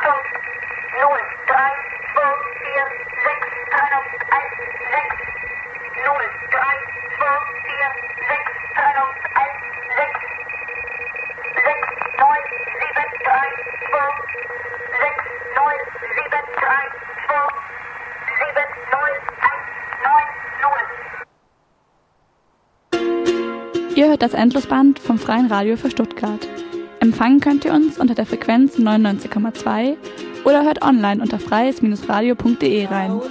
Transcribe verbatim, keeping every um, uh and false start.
null drei zwei vier sechs drei eins sechs null drei zwei vier sechs drei eins sechs sechs neun sieben drei zwei sechs neun sieben drei zwei sieben neun eins neun null. Ihr hört das Endlosband vom Freien Radio für Stuttgart. Empfangen könnt ihr uns unter der Frequenz neunundneunzig Komma zwei oder hört online unter freies Bindestrich radio punkt de rein.